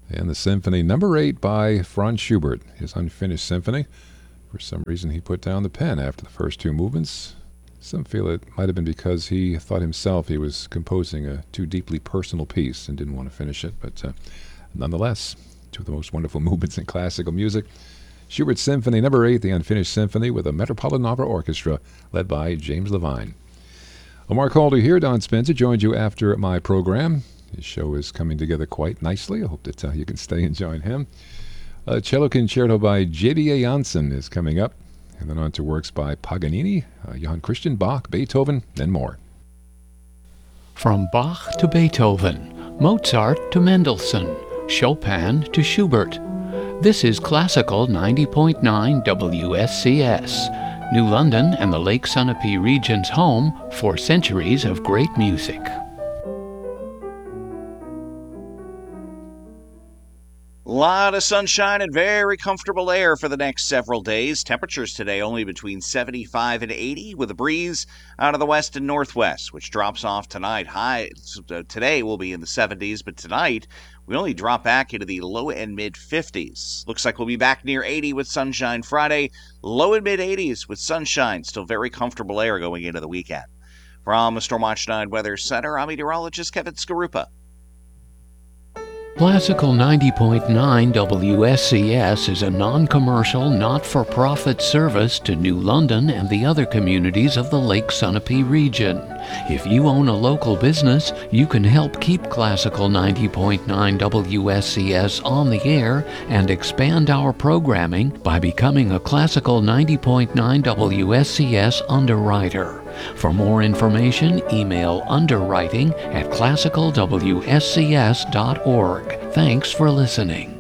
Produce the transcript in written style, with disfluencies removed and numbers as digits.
And the Symphony number 8 by Franz Schubert, his unfinished symphony. For some reason, he put down the pen after the first two movements. Some feel it might have been because he thought himself he was composing a too deeply personal piece and didn't want to finish it. But nonetheless, two of the most wonderful movements in classical music. Schubert's Symphony number 8, the unfinished symphony with a Metropolitan Opera Orchestra led by James Levine. Omar Calder here. Don Spencer joined you after my program. His show is coming together quite nicely. I hope that you can stay and join him. A cello concerto by J.B.A. Janssen is coming up. And then on to works by Paganini, Johann Christian Bach, Beethoven, and more. From Bach to Beethoven, Mozart to Mendelssohn, Chopin to Schubert. This is Classical 90.9 WSCS, New London and the Lake Sunapee region's home for centuries of great music. A lot of sunshine and very comfortable air for the next several days. Temperatures today only between 75 and 80 with a breeze out of the west and northwest, which drops off tonight. Highs today will be in the 70s, but tonight we only drop back into the low and mid 50s. Looks like we'll be back near 80 with sunshine Friday, low and mid 80s with sunshine. Still very comfortable air going into the weekend. From the Stormwatch 9 Weather Center, I'm meteorologist Kevin Skarupa. Classical 90.9 WSCS is a non-commercial, not-for-profit service to New London and the other communities of the Lake Sunapee region. If you own a local business, you can help keep Classical 90.9 WSCS on the air and expand our programming by becoming a Classical 90.9 WSCS underwriter. For more information, email underwriting@classicalwscs.org. Thanks for listening.